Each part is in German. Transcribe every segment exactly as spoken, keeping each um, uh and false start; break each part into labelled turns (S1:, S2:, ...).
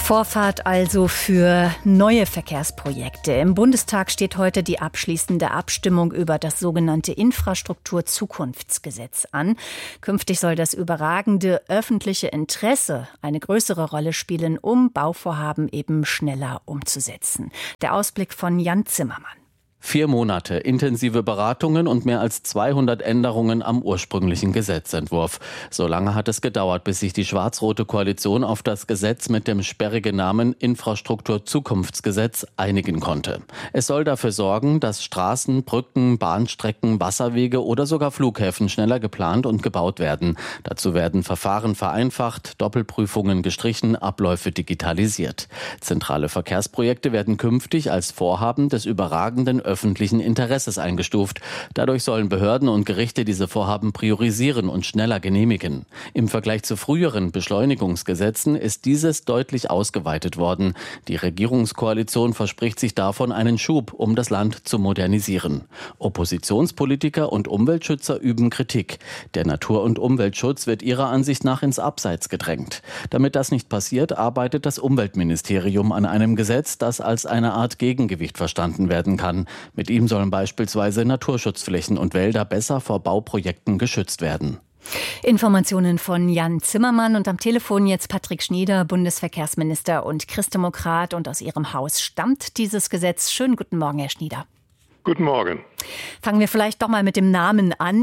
S1: Vorfahrt also für neue Verkehrsprojekte. Im Bundestag steht heute die abschließende Abstimmung über das sogenannte Infrastrukturzukunftsgesetz an. Künftig soll das überragende öffentliche Interesse eine größere Rolle spielen, um Bauvorhaben eben schneller umzusetzen. Der Ausblick von Jan Zimmermann.
S2: Vier Monate, intensive Beratungen und mehr als zweihundert Änderungen am ursprünglichen Gesetzentwurf. So lange hat es gedauert, bis sich die schwarz-rote Koalition auf das Gesetz mit dem sperrigen Namen Infrastrukturzukunftsgesetz einigen konnte. Es soll dafür sorgen, dass Straßen, Brücken, Bahnstrecken, Wasserwege oder sogar Flughäfen schneller geplant und gebaut werden. Dazu werden Verfahren vereinfacht, Doppelprüfungen gestrichen, Abläufe digitalisiert. Zentrale Verkehrsprojekte werden künftig als Vorhaben des überragenden öffentlichen Interesses eingestuft. Dadurch sollen Behörden und Gerichte diese Vorhaben priorisieren und schneller genehmigen. Im Vergleich zu früheren Beschleunigungsgesetzen ist dieses deutlich ausgeweitet worden. Die Regierungskoalition verspricht sich davon einen Schub, um das Land zu modernisieren. Oppositionspolitiker und Umweltschützer üben Kritik. Der Natur- und Umweltschutz wird ihrer Ansicht nach ins Abseits gedrängt. Damit das nicht passiert, arbeitet das Umweltministerium an einem Gesetz, das als eine Art Gegengewicht verstanden werden kann. Mit ihm sollen beispielsweise Naturschutzflächen und Wälder besser vor Bauprojekten geschützt werden.
S1: Informationen von Jan Zimmermann und am Telefon jetzt Patrick Schnieder, Bundesverkehrsminister und Christdemokrat. Und aus Ihrem Haus stammt dieses Gesetz. Schönen guten Morgen, Herr Schnieder.
S3: Guten Morgen.
S1: Fangen wir vielleicht doch mal mit dem Namen an.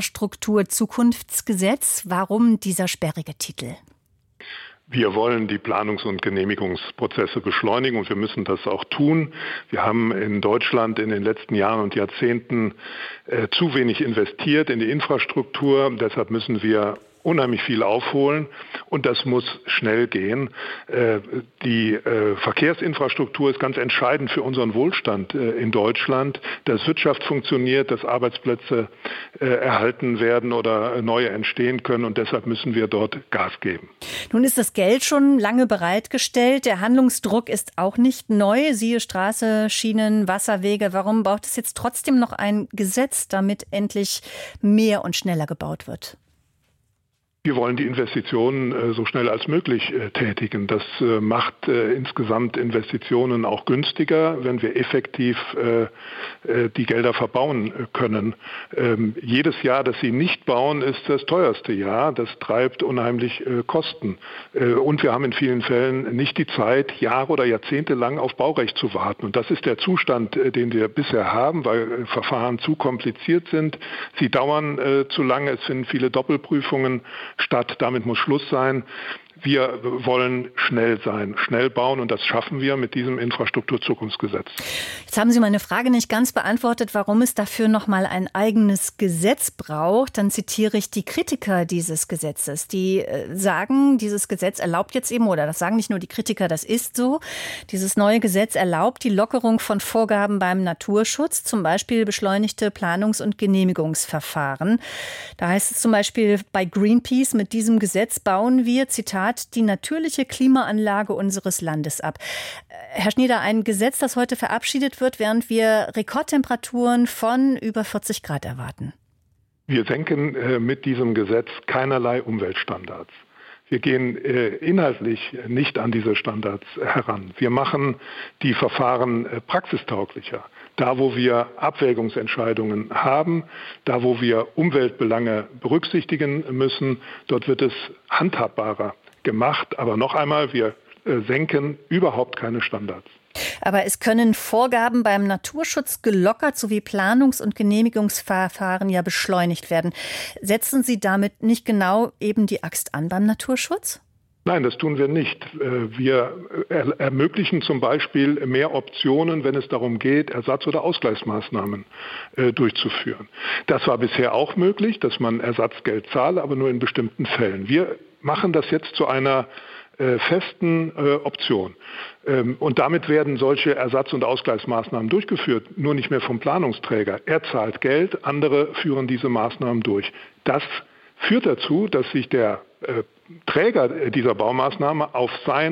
S1: Infrastrukturzukunftsgesetz. Warum dieser sperrige Titel?
S3: Wir wollen die Planungs- und Genehmigungsprozesse beschleunigen und wir müssen das auch tun. Wir haben in Deutschland in den letzten Jahren und Jahrzehnten äh, zu wenig investiert in die Infrastruktur. Deshalb müssen wir unheimlich viel aufholen und das muss schnell gehen. Äh, die äh, Verkehrsinfrastruktur ist ganz entscheidend für unseren Wohlstand äh, in Deutschland, dass Wirtschaft funktioniert, dass Arbeitsplätze äh, erhalten werden oder neue entstehen können und deshalb müssen wir dort Gas geben.
S1: Nun ist das Geld schon lange bereitgestellt. Der Handlungsdruck ist auch nicht neu. Siehe Straße, Schienen, Wasserwege. Warum braucht es jetzt trotzdem noch ein Gesetz, damit endlich mehr und schneller gebaut wird?
S3: Wir wollen die Investitionen äh, so schnell als möglich äh, tätigen. Das äh, macht äh, insgesamt Investitionen auch günstiger, wenn wir effektiv äh, äh, die Gelder verbauen äh, können. Ähm, jedes Jahr, das sie nicht bauen, ist das teuerste Jahr. Das treibt unheimlich äh, Kosten. Äh, und wir haben in vielen Fällen nicht die Zeit, Jahre oder Jahrzehnte lang auf Baurecht zu warten. Und das ist der Zustand, äh, den wir bisher haben, weil äh, Verfahren zu kompliziert sind. Sie dauern äh, zu lange. Es finden viele Doppelprüfungen statt. Damit muss Schluss sein. Wir wollen schnell sein, schnell bauen und das schaffen wir mit diesem Infrastrukturzukunftsgesetz.
S1: Jetzt haben Sie meine Frage nicht ganz beantwortet, warum es dafür noch mal ein eigenes Gesetz braucht. Dann zitiere ich die Kritiker dieses Gesetzes. Die sagen, dieses Gesetz erlaubt jetzt eben, oder das sagen nicht nur die Kritiker, das ist so, dieses neue Gesetz erlaubt die Lockerung von Vorgaben beim Naturschutz, zum Beispiel beschleunigte Planungs- und Genehmigungsverfahren. Da heißt es zum Beispiel bei Greenpeace, mit diesem Gesetz bauen wir, Zitat, die natürliche Klimaanlage unseres Landes ab. Herr Schnieder, ein Gesetz, das heute verabschiedet wird, während wir Rekordtemperaturen von über vierzig Grad erwarten.
S3: Wir senken äh, mit diesem Gesetz keinerlei Umweltstandards. Wir gehen äh, inhaltlich nicht an diese Standards heran. Wir machen die Verfahren äh, praxistauglicher. Da, wo wir Abwägungsentscheidungen haben, da, wo wir Umweltbelange berücksichtigen müssen, dort wird es handhabbarer gemacht. Aber noch einmal, wir äh, senken überhaupt keine Standards.
S1: Aber es können Vorgaben beim Naturschutz gelockert sowie Planungs- und Genehmigungsverfahren ja beschleunigt werden. Setzen Sie damit nicht genau eben die Axt an beim Naturschutz?
S3: Nein, das tun wir nicht. Wir ermöglichen zum Beispiel mehr Optionen, wenn es darum geht, Ersatz- oder Ausgleichsmaßnahmen durchzuführen. Das war bisher auch möglich, dass man Ersatzgeld zahle, aber nur in bestimmten Fällen. Wir machen das jetzt zu einer festen Option. Und damit werden solche Ersatz- und Ausgleichsmaßnahmen durchgeführt, nur nicht mehr vom Planungsträger. Er zahlt Geld, andere führen diese Maßnahmen durch. Das führt dazu, dass sich der äh, Träger dieser Baumaßnahme auf seine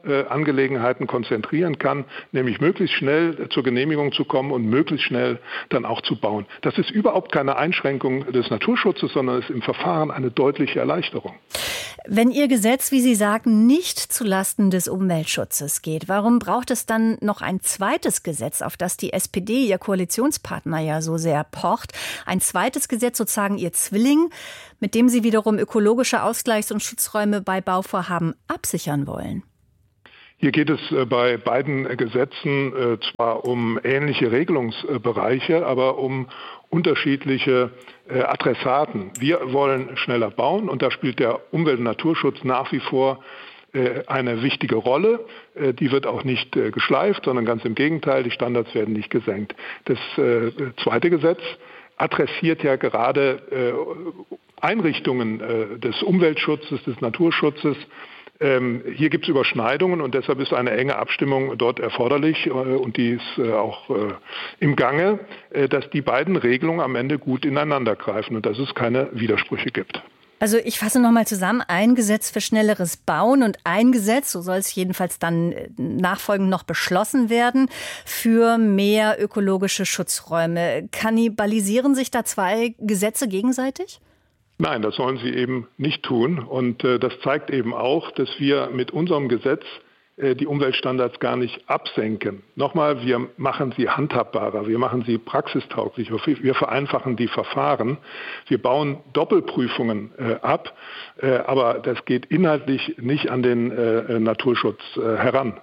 S3: Bauangelegenheiten konzentrieren kann, nämlich möglichst schnell zur Genehmigung zu kommen und möglichst schnell dann auch zu bauen. Das ist überhaupt keine Einschränkung des Naturschutzes, sondern ist im Verfahren eine deutliche Erleichterung.
S1: Wenn Ihr Gesetz, wie Sie sagen, nicht zulasten des Umweltschutzes geht, warum braucht es dann noch ein zweites Gesetz, auf das die S P D, Ihr Koalitionspartner, ja so sehr pocht? Ein zweites Gesetz, sozusagen Ihr Zwilling, mit dem Sie wiederum ökologische Ausgleichs- und Schutzräume bei Bauvorhaben absichern wollen?
S3: Hier geht es bei beiden Gesetzen zwar um ähnliche Regelungsbereiche, aber um unterschiedliche Adressaten. Wir wollen schneller bauen und da spielt der Umwelt- und Naturschutz nach wie vor eine wichtige Rolle. Die wird auch nicht geschleift, sondern ganz im Gegenteil, die Standards werden nicht gesenkt. Das zweite Gesetz adressiert ja gerade Einrichtungen des Umweltschutzes, des Naturschutzes. Ähm, hier gibt es Überschneidungen und deshalb ist eine enge Abstimmung dort erforderlich äh, und die ist äh, auch äh, im Gange, äh, dass die beiden Regelungen am Ende gut ineinander greifen und dass es keine Widersprüche gibt.
S1: Also ich fasse noch mal zusammen, ein Gesetz für schnelleres Bauen und ein Gesetz, so soll es jedenfalls dann nachfolgend noch beschlossen werden, für mehr ökologische Schutzräume. Kannibalisieren sich da zwei Gesetze gegenseitig?
S3: Nein, das sollen sie eben nicht tun. Und äh, das zeigt eben auch, dass wir mit unserem Gesetz äh, die Umweltstandards gar nicht absenken. Nochmal, wir machen sie handhabbarer, wir machen sie praxistauglicher, wir vereinfachen die Verfahren, wir bauen Doppelprüfungen äh, ab, äh, aber das geht inhaltlich nicht an den äh, Naturschutz äh, heran.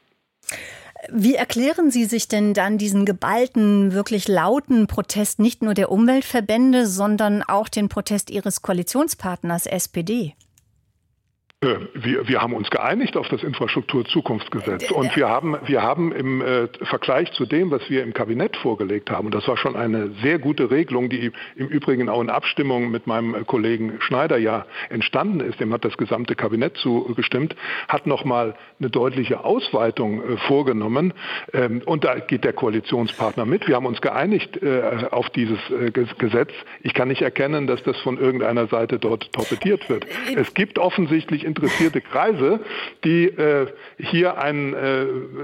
S1: Wie erklären Sie sich denn dann diesen geballten, wirklich lauten Protest nicht nur der Umweltverbände, sondern auch den Protest Ihres Koalitionspartners S P D?
S3: Wir, wir haben uns geeinigt auf das Infrastrukturzukunftsgesetz und wir haben, wir haben im äh, Vergleich zu dem, was wir im Kabinett vorgelegt haben, und das war schon eine sehr gute Regelung, die im Übrigen auch in Abstimmung mit meinem Kollegen Schneider ja entstanden ist, dem hat das gesamte Kabinett zugestimmt, hat nochmal eine deutliche Ausweitung äh, vorgenommen ähm, und da geht der Koalitionspartner mit. Wir haben uns geeinigt äh, auf dieses äh, Gesetz. Ich kann nicht erkennen, dass das von irgendeiner Seite dort torpediert wird. Es gibt offensichtlich interessierte Kreise, die äh, hier ein äh,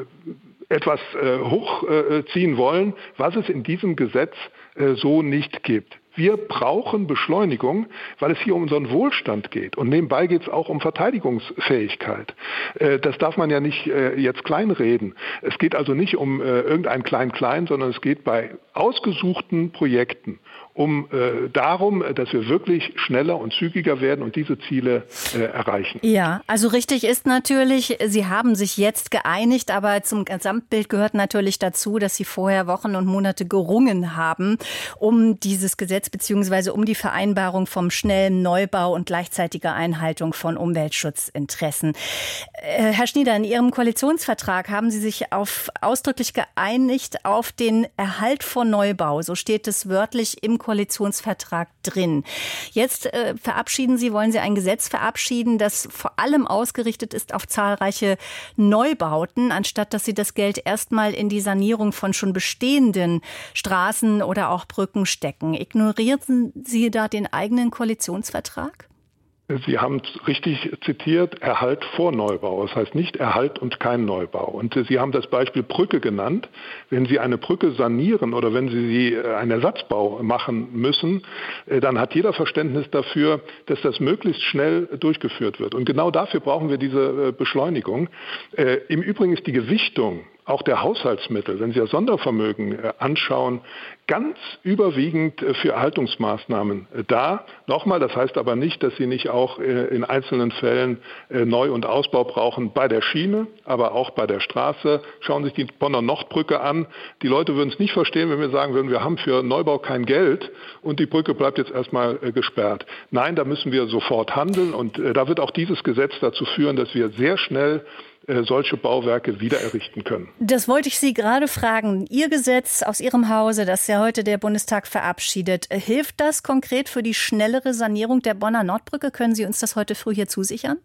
S3: etwas äh, hochziehen äh, wollen, was es in diesem Gesetz äh, so nicht gibt. Wir brauchen Beschleunigung, weil es hier um unseren Wohlstand geht. Und nebenbei geht es auch um Verteidigungsfähigkeit. Äh, das darf man ja nicht äh, jetzt kleinreden. Es geht also nicht um äh, irgendein Klein-Klein, sondern es geht bei ausgesuchten Projekten um äh, darum, dass wir wirklich schneller und zügiger werden und diese Ziele äh, erreichen.
S1: Ja, also richtig ist natürlich, Sie haben sich jetzt geeinigt, aber zum Gesamtbild gehört natürlich dazu, dass Sie vorher Wochen und Monate gerungen haben, um dieses Gesetz bzw. um die Vereinbarung vom schnellen Neubau und gleichzeitiger Einhaltung von Umweltschutzinteressen. Äh, Herr Schnieder, in Ihrem Koalitionsvertrag haben Sie sich auf, ausdrücklich geeinigt auf den Erhalt von Neubau. So steht es wörtlich im Koalitionsvertrag drin. Jetzt äh, verabschieden Sie, wollen Sie ein Gesetz verabschieden, das vor allem ausgerichtet ist auf zahlreiche Neubauten, anstatt dass Sie das Geld erstmal in die Sanierung von schon bestehenden Straßen oder auch Brücken stecken. Ignorieren Sie da den eigenen Koalitionsvertrag?
S3: Sie haben es richtig zitiert, Erhalt vor Neubau. Das heißt nicht Erhalt und kein Neubau. Und Sie haben das Beispiel Brücke genannt. Wenn Sie eine Brücke sanieren oder wenn Sie, Sie einen Ersatzbau machen müssen, dann hat jeder Verständnis dafür, dass das möglichst schnell durchgeführt wird. Und genau dafür brauchen wir diese Beschleunigung. Im Übrigen ist die Gewichtung auch der Haushaltsmittel, wenn Sie das Sondervermögen anschauen, ganz überwiegend für Erhaltungsmaßnahmen da. Nochmal, das heißt aber nicht, dass Sie nicht auch in einzelnen Fällen Neu- und Ausbau brauchen bei der Schiene, aber auch bei der Straße. Schauen Sie sich die Bonner Nordbrücke an. Die Leute würden es nicht verstehen, wenn wir sagen würden, wir haben für Neubau kein Geld und die Brücke bleibt jetzt erstmal gesperrt. Nein, da müssen wir sofort handeln und da wird auch dieses Gesetz dazu führen, dass wir sehr schnell solche Bauwerke wieder errichten können.
S1: Das wollte ich Sie gerade fragen. Ihr Gesetz aus Ihrem Hause, das ja heute der Bundestag verabschiedet, hilft das konkret für die schnellere Sanierung der Bonner Nordbrücke? Können Sie uns das heute früh hier zusichern?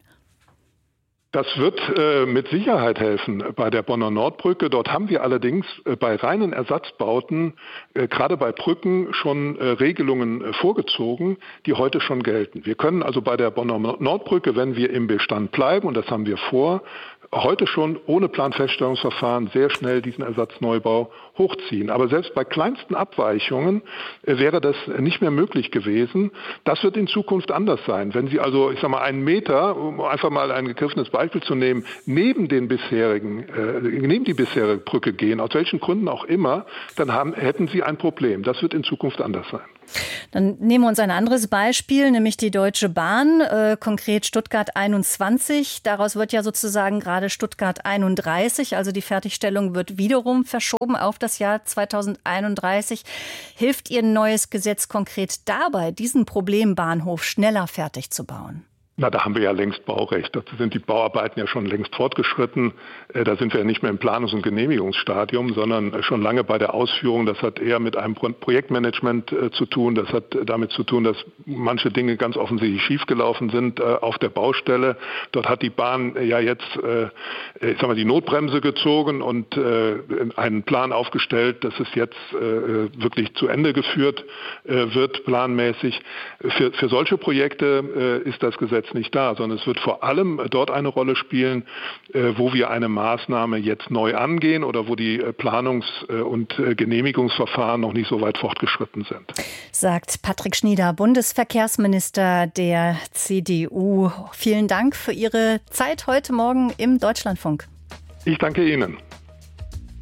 S3: Das wird äh, mit Sicherheit helfen bei der Bonner Nordbrücke. Dort haben wir allerdings äh, bei reinen Ersatzbauten, äh, gerade bei Brücken, schon äh, Regelungen äh, vorgezogen, die heute schon gelten. Wir können also bei der Bonner Nordbrücke, wenn wir im Bestand bleiben, und das haben wir vor, heute schon ohne Planfeststellungsverfahren sehr schnell diesen Ersatzneubau hochziehen. Aber selbst bei kleinsten Abweichungen äh, wäre das nicht mehr möglich gewesen. Das wird in Zukunft anders sein. Wenn Sie also, ich sage mal, einen Meter, um einfach mal ein gegriffenes Beispiel zu nehmen, neben den bisherigen, äh, neben die bisherige Brücke gehen, aus welchen Gründen auch immer, dann haben, hätten Sie ein Problem. Das wird in Zukunft anders sein.
S1: Dann nehmen wir uns ein anderes Beispiel, nämlich die Deutsche Bahn, äh, konkret Stuttgart einundzwanzig. Daraus wird ja sozusagen gerade Stuttgart einunddreißig, also die Fertigstellung wird wiederum verschoben auf das Jahr zweitausendeinunddreißig. Hilft Ihr neues Gesetz konkret dabei, diesen Problembahnhof schneller fertig zu bauen?
S3: Na, da haben wir ja längst Baurecht. Dazu sind die Bauarbeiten ja schon längst fortgeschritten. Da sind wir ja nicht mehr im Planungs- und Genehmigungsstadium, sondern schon lange bei der Ausführung. Das hat eher mit einem Projektmanagement zu tun. Das hat damit zu tun, dass manche Dinge ganz offensichtlich schiefgelaufen sind auf der Baustelle. Dort hat die Bahn ja jetzt, ich sag mal, die Notbremse gezogen und einen Plan aufgestellt, dass es jetzt wirklich zu Ende geführt wird, planmäßig. Für, für solche Projekte ist das Gesetz nicht da, sondern es wird vor allem dort eine Rolle spielen, wo wir eine Maßnahme jetzt neu angehen oder wo die Planungs- und Genehmigungsverfahren noch nicht so weit fortgeschritten sind.
S1: Sagt Patrick Schnieder, Bundesverkehrsminister der C D U. Vielen Dank für Ihre Zeit heute Morgen im Deutschlandfunk.
S3: Ich danke Ihnen.